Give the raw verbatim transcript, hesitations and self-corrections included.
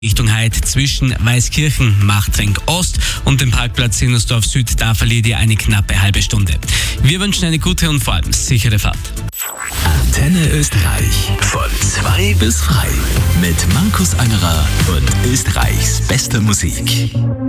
Richtung Heid zwischen Weißkirchen, Machtrenk Ost und dem Parkplatz Sinnersdorf Süd, da verliert ihr eine knappe halbe Stunde. Wir wünschen eine gute und vor allem sichere Fahrt. Antenne Österreich von zwei bis frei mit Markus Angerer und Österreichs bester Musik.